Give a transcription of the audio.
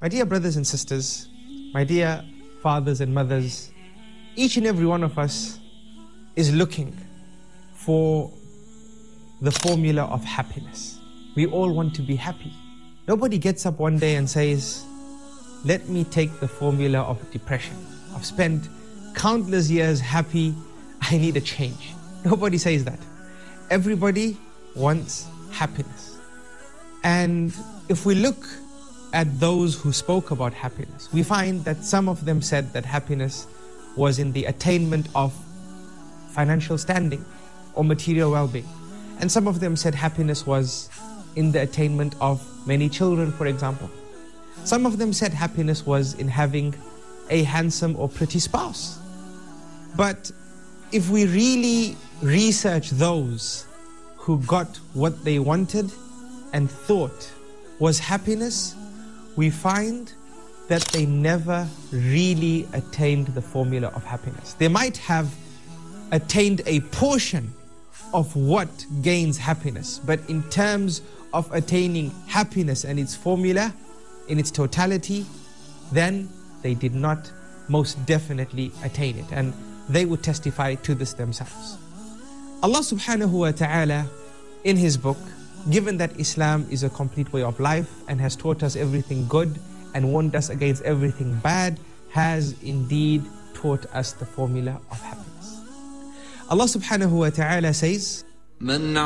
My dear brothers and sisters, my dear fathers and mothers, each and every one of us is looking for the formula of happiness. We all want to be happy. Nobody gets up one day and says, let me take the formula of depression. I've spent countless years happy, I need a change. Nobody says that. Everybody wants happiness. And if we look at those who spoke about happiness, we find that some of them said that happiness was in the attainment of financial standing or material well-being. And some of them said happiness was in the attainment of many children, for example. Some of them said happiness was in having a handsome or pretty spouse. But if we really research those who got what they wanted and thought was happiness, we find that they never really attained the formula of happiness. They might have attained a portion of what gains happiness, but in terms of attaining happiness and its formula in its totality, then they did not most definitely attain it, and they would testify to this themselves. Allah subhanahu wa ta'ala in His book, given that Islam is a complete way of life and has taught us everything good and warned us against everything bad, has indeed taught us the formula of happiness. Allah subhanahu wa ta'ala says,